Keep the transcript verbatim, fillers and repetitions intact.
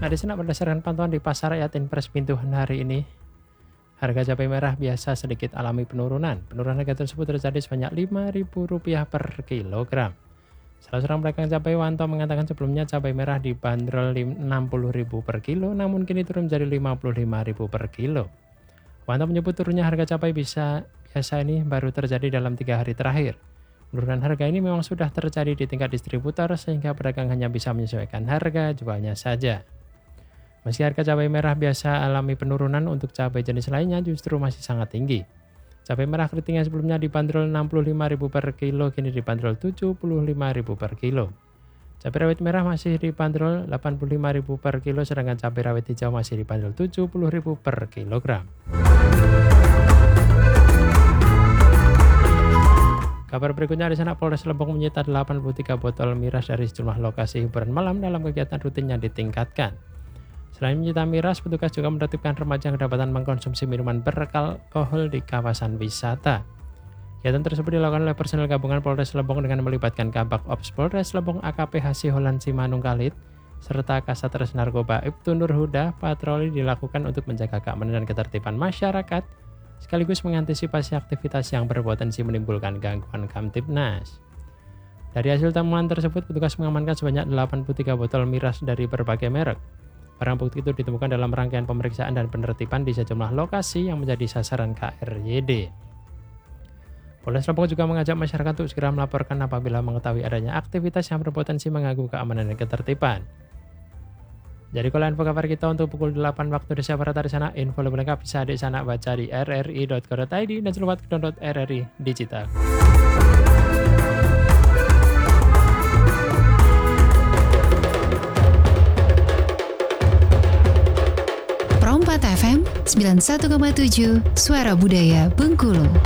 Nah, di sana berdasarkan pantauan di Pasar Rakyat Inpres Pintuan hari ini, harga cabai merah biasa sedikit alami penurunan. Penurunan harga tersebut terjadi sebanyak lima ribu rupiah per kilogram. Salah seorang pedagang cabai Wanto mengatakan sebelumnya cabai merah dibanderol enam puluh ribu per kilo, namun kini turun menjadi lima puluh lima ribu per kilo. Wanto menyebut turunnya harga cabai bisa biasa ini baru terjadi dalam tiga hari terakhir. Penurunan harga ini memang sudah terjadi di tingkat distributor sehingga pedagang hanya bisa menyesuaikan harga jualnya saja. Meski harga cabai merah biasa alami penurunan, untuk cabai jenis lainnya justru masih sangat tinggi. Cabai merah keriting yang sebelumnya dibanderol enam puluh lima ribu per kilo kini dibanderol tujuh puluh lima ribu per kilo. Cabai rawit merah masih dibanderol delapan puluh lima ribu per kilo, sedangkan cabai rawit hijau masih dibanderol tujuh puluh ribu per kilogram. Kabar berikutnya, di sana Polres Lebong menyita delapan puluh tiga botol miras dari sejumlah lokasi hiburan malam dalam kegiatan rutin yang ditingkatkan. Selain menyita miras, petugas juga menertibkan remaja yang kedapatan mengkonsumsi minuman beralkohol di kawasan wisata. Kegiatan tersebut dilakukan oleh personel gabungan Polres Lebong dengan melibatkan Kabak Ops Polres Lebong A K P Hasiholan Simanung Khalid serta Kasatgas Narkoba Ibtu Nur Huda. Patroli dilakukan untuk menjaga keamanan dan ketertiban masyarakat sekaligus mengantisipasi aktivitas yang berpotensi menimbulkan gangguan Kamtibnas. Dari hasil temuan tersebut, petugas mengamankan sebanyak delapan puluh tiga botol miras dari berbagai merek. Barang bukti itu ditemukan dalam rangkaian pemeriksaan dan penertiban di sejumlah lokasi yang menjadi sasaran K R Y D. Polres Lebong juga mengajak masyarakat untuk segera melaporkan apabila mengetahui adanya aktivitas yang berpotensi mengganggu keamanan dan ketertiban. Jadi kalau info kabar kita untuk pukul delapan waktu Indonesia Barat dari sana, info lebih lengkap bisa di sana baca di r r i dot co dot i d dan selamat download R R I Digital. Pro empat F M sembilan puluh satu koma tujuh Suara Budaya Bengkulu.